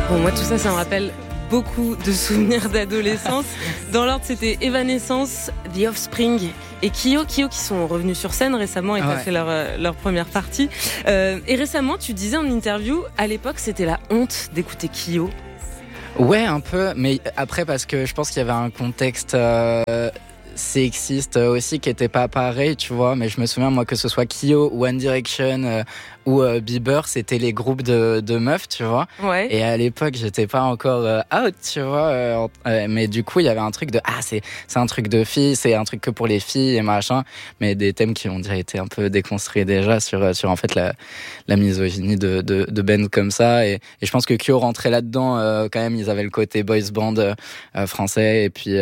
Bon, moi, tout ça, ça me rappelle beaucoup de souvenirs d'adolescence. Dans l'ordre, c'était Evanescence, The Offspring et Kyo qui sont revenus sur scène récemment et t'as fait leur première partie. Et récemment, tu disais en interview, à l'époque, c'était la honte d'écouter Kyo. Ouais, un peu, mais après, parce que je pense qu'il y avait un contexte sexiste aussi qui était pas pareil, tu vois. Mais je me souviens, moi, que ce soit Kyo, One Direction ou Bieber, c'était les groupes de meufs, tu vois. Ouais. Et à l'époque, j'étais pas encore out, tu vois. Mais du coup, il y avait un truc de c'est un truc de filles, c'est un truc que pour les filles et machin. Mais des thèmes qui ont déjà été un peu déconstruits déjà sur en fait la misogynie de bands comme ça. Et je pense que Kyo rentrait là-dedans quand même. Ils avaient le côté boys band français et puis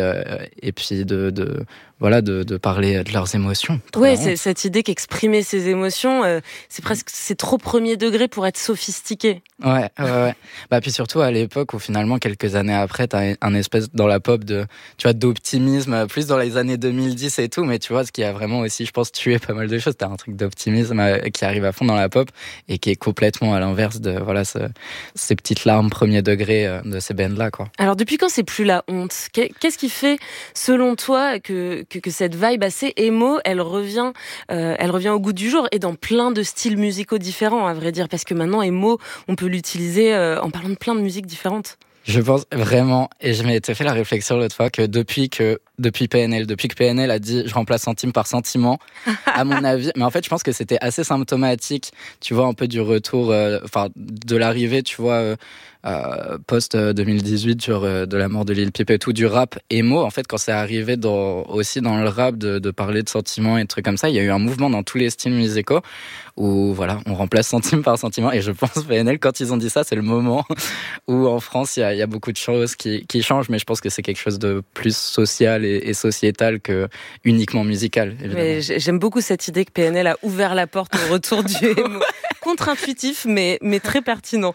de parler de leurs émotions. Ouais, c'est cette idée qu'exprimer ses émotions, c'est trop premier degré pour être sophistiqué. Ouais. Bah puis surtout à l'époque où finalement quelques années après t'as un espèce dans la pop d'optimisme, plus dans les années 2010 et tout, mais tu vois ce qui a vraiment aussi je pense tué pas mal de choses. T'as un truc d'optimisme qui arrive à fond dans la pop et qui est complètement à l'inverse de ces petites larmes premier degré de ces bands là quoi. Alors depuis quand c'est plus la honte ? Qu'est-ce qui fait selon toi que cette vibe assez émo, elle revient au goût du jour et dans plein de styles musicaux différents, à vrai dire, parce que maintenant émo, on peut l'utiliser en parlant de plein de musiques différentes. Je pense vraiment, et je m'étais fait la réflexion l'autre fois, que depuis que PNL a dit je remplace centime par sentiment, à mon avis, mais en fait je pense que c'était assez symptomatique, tu vois, un peu du retour, de l'arrivée, tu vois, post 2018, genre de la mort de Lil Peep et tout, du rap emo. En fait, quand c'est arrivé aussi dans le rap de parler de sentiments et de trucs comme ça, il y a eu un mouvement dans tous les styles musicaux où voilà, on remplace centime par sentiment. Et je pense PNL, quand ils ont dit ça, c'est le moment où en France il y a beaucoup de choses qui changent, mais je pense que c'est quelque chose de plus social et sociétal que uniquement musical. Évidemment. Mais j'aime beaucoup cette idée que PNL a ouvert la porte au retour du emo. Contre-intuitif, mais très pertinent.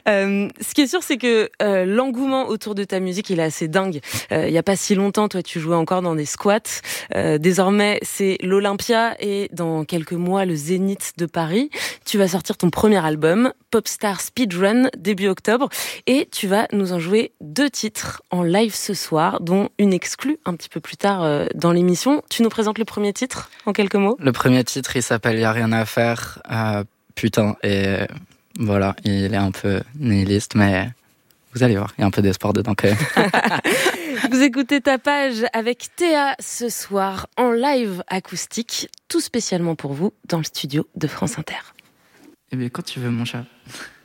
Ce qui est sûr, c'est que l'engouement autour de ta musique, il est assez dingue. Il y a pas si longtemps, toi, tu jouais encore dans des squats. Désormais, c'est l'Olympia et dans quelques mois, le Zénith de Paris. Tu vas sortir ton premier album, Popstar Speedrun, début octobre. Et tu vas nous en jouer 2 titres en live ce soir, dont une exclue un petit peu plus tard dans l'émission. Tu nous présentes le premier titre, en quelques mots ? Le premier titre, il s'appelle Y'a rien à faire. Putain, et voilà, il est un peu nihiliste, mais vous allez voir, il y a un peu d'espoir dedans quand même. Vous écoutez Tapage avec Théa ce soir en live acoustique, tout spécialement pour vous dans le studio de France Inter. Eh bien, quand tu veux, mon chat.